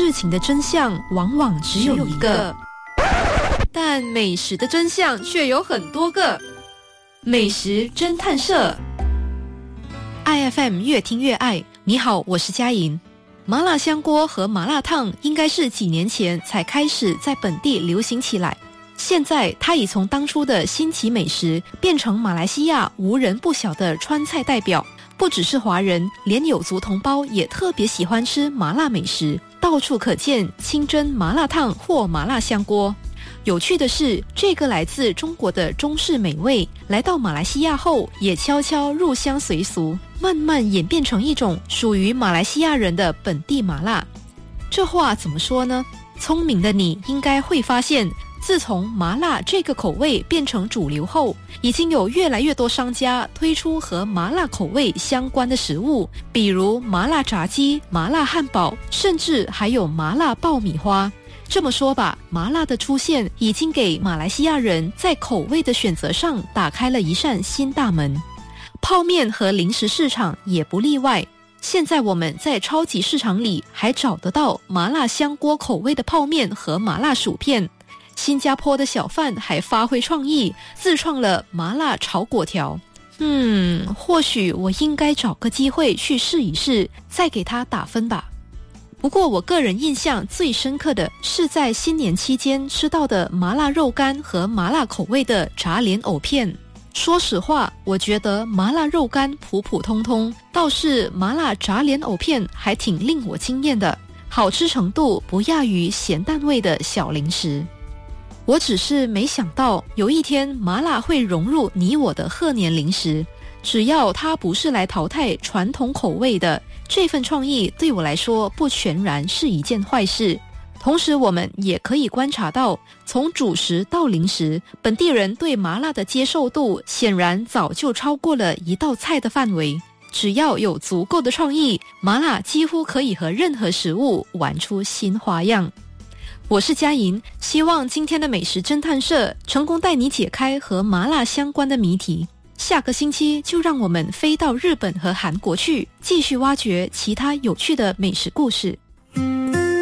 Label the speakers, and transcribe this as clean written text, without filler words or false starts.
Speaker 1: 事情的真相往往只有一个，但美食的真相却有很多个。美食侦探社，IFM 越听越爱。你好，我是佳莹。麻辣香锅和麻辣烫应该是几年前才开始在本地流行起来，现在它已从当初的新奇美食变成马来西亚无人不晓的川菜代表。不只是华人，连有族同胞也特别喜欢吃麻辣美食，到处可见清真麻辣烫或麻辣香锅。有趣的是，这个来自中国的中式美味来到马来西亚后，也悄悄入乡随俗，慢慢演变成一种属于马来西亚人的本地麻辣。这话怎么说呢？聪明的你应该会发现，自从麻辣这个口味变成主流后，已经有越来越多商家推出和麻辣口味相关的食物，比如麻辣炸鸡、麻辣汉堡，甚至还有麻辣爆米花。这么说吧，麻辣的出现已经给马来西亚人在口味的选择上打开了一扇新大门。泡面和零食市场也不例外。现在我们在超级市场里还找得到麻辣香锅口味的泡面和麻辣薯片。新加坡的小贩还发挥创意，自创了麻辣炒粿条。或许我应该找个机会去试一试，再给它打分吧。不过我个人印象最深刻的是在新年期间吃到的麻辣肉干和麻辣口味的炸莲藕片。说实话，我觉得麻辣肉干普普通通，倒是麻辣炸莲藕片还挺令我惊艳的，好吃程度不亚于咸淡味的小零食。我只是没想到有一天麻辣会融入你我的贺年零食，只要它不是来淘汰传统口味的，这份创意对我来说不全然是一件坏事。同时我们也可以观察到，从主食到零食，本地人对麻辣的接受度显然早就超过了一道菜的范围。只要有足够的创意，麻辣几乎可以和任何食物玩出新花样。我是佳莹，希望今天的美食侦探社成功带你解开和麻辣相关的谜题。下个星期就让我们飞到日本和韩国去，继续挖掘其他有趣的美食故事。